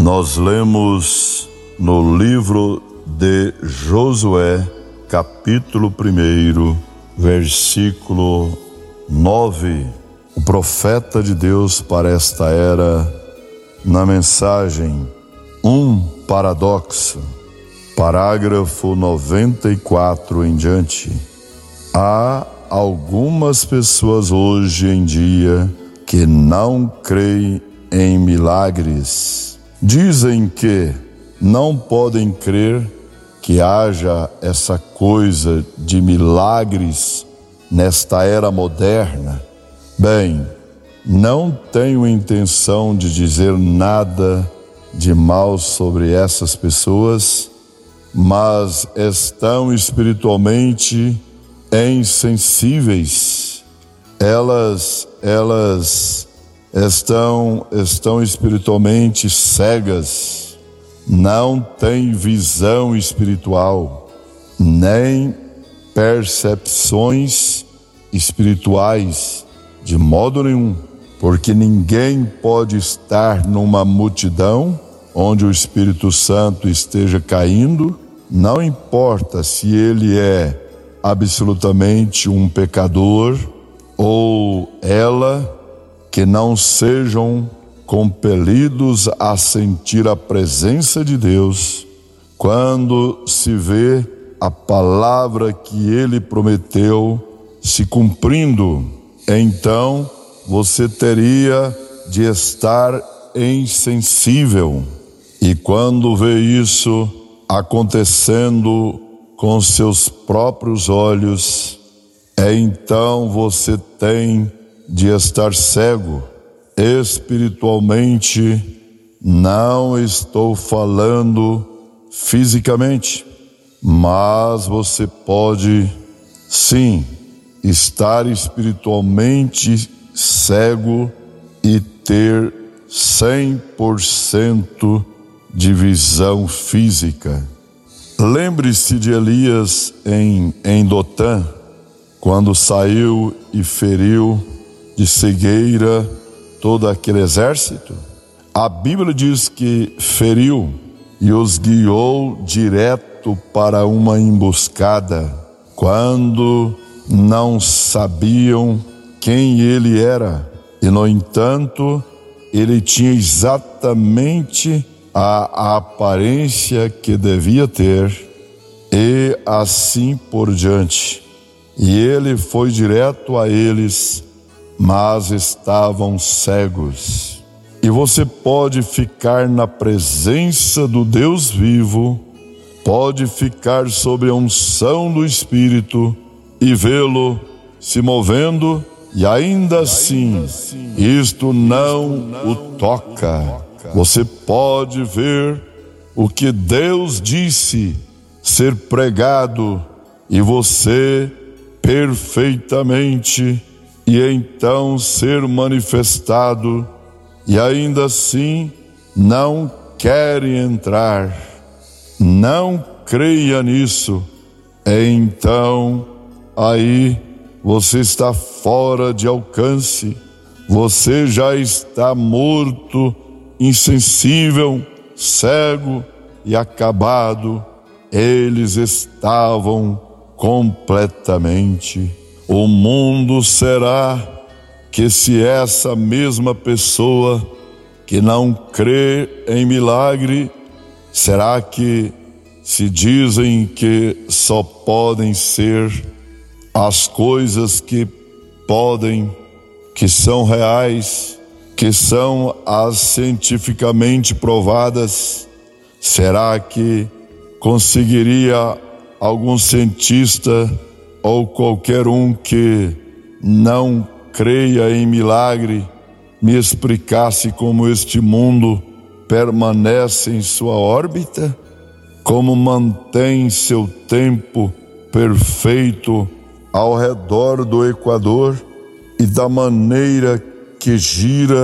Nós lemos no livro de Josué, capítulo 1, versículo 9. O profeta de Deus para esta era, na mensagem Um Paradoxo, parágrafo 94 em diante. Há algumas pessoas hoje em dia que não creem em milagres. Dizem que não podem crer que haja essa coisa de milagres nesta era moderna. Bem, não tenho intenção de dizer nada de mal sobre essas pessoas, mas estão espiritualmente insensíveis. Elas estão espiritualmente cegas, não têm visão espiritual, nem percepções espirituais, de modo nenhum, porque ninguém pode estar numa multidão onde o Espírito Santo esteja caindo, não importa se ele é absolutamente um pecador ou ela, que não sejam compelidos a sentir a presença de Deus quando se vê a palavra que ele prometeu se cumprindo. Então você teria de estar insensível, e quando vê isso acontecendo com seus próprios olhos, então você tem de estar cego espiritualmente. Não estou falando fisicamente, mas você pode sim estar espiritualmente cego e ter 100% de visão física. Lembre-se de Elias em Dotã, quando saiu e feriu de cegueira todo aquele exército. A Bíblia diz que feriu e os guiou direto para uma emboscada, quando não sabiam quem ele era. E no entanto, ele tinha exatamente a aparência que devia ter, e assim por diante. E ele foi direto a eles, mas estavam cegos. E você pode ficar na presença do Deus vivo, pode ficar sob a unção do Espírito e vê-lo se movendo, e ainda assim isto não o toca. Você pode ver o que Deus disse ser pregado, e você perfeitamente, e então ser manifestado, e ainda assim não querem entrar. Não creia nisso. Então aí você está fora de alcance, você já está morto, insensível, cego e acabado. Eles estavam completamente. O mundo será que, se essa mesma pessoa que não crê em milagre, será que se dizem que só podem ser as coisas que podem, que são reais, que são as cientificamente provadas, será que conseguiria algum cientista ou qualquer um que não creia em milagre me explicasse como este mundo permanece em sua órbita, como mantém seu tempo perfeito ao redor do Equador, e da maneira que gira